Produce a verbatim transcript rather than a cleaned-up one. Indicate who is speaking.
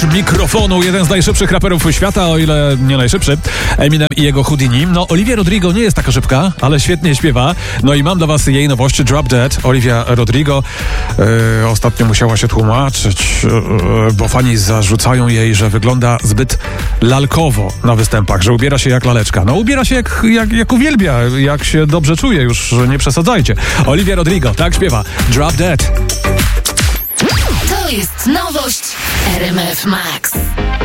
Speaker 1: mikrofonu jeden z najszybszych raperów świata, o ile nie najszybszy, Eminem i jego Houdini. No, Olivia Rodrigo nie jest taka szybka, ale świetnie śpiewa. No i mam dla was jej nowość, Drop Dead. Olivia Rodrigo yy, ostatnio musiała się tłumaczyć, yy, bo fani zarzucają jej, że wygląda zbyt lalkowo na występach, że ubiera się jak laleczka. No, ubiera się jak, jak, jak uwielbia, jak się dobrze czuje, już nie przesadzajcie. Olivia Rodrigo, tak śpiewa. Drop Dead.
Speaker 2: To jest nowość R M F Max.